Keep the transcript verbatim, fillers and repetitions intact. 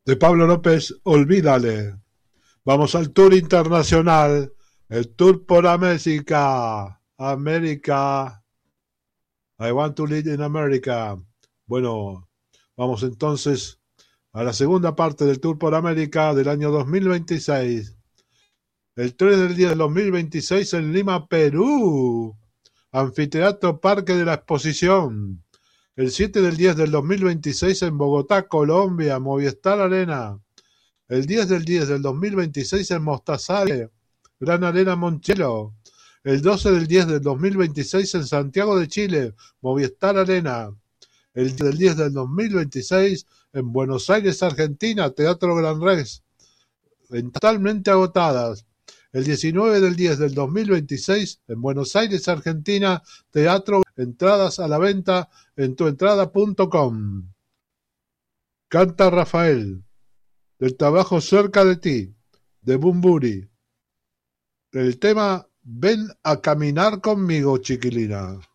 de Pablo López, Olvídale. Vamos al tour internacional, el tour por América. América. I want to live in America. Bueno, vamos entonces a la segunda parte del tour por América del año dos mil veintiséis. El tres del diez del dos mil veintiséis en Lima, Perú. Anfiteatro Parque de la Exposición. El siete del diez del dos mil veintiséis en Bogotá, Colombia, Movistar Arena. El diez del diez del dos mil veintiséis en Mostazal, Gran Arena Monchelo. El doce del diez del dos mil veintiséis en Santiago de Chile, Movistar Arena. El diez del diez del dos mil veintiséis en Buenos Aires, Argentina, Teatro Gran Rex. Totalmente agotadas. El diecinueve del diez del dos mil veintiséis en Buenos Aires, Argentina, Teatro. Entradas a la venta en tuentrada punto com. Canta Rafael, del trabajo Cerca de ti, de Bumburi. El tema Ven a caminar conmigo, chiquilina.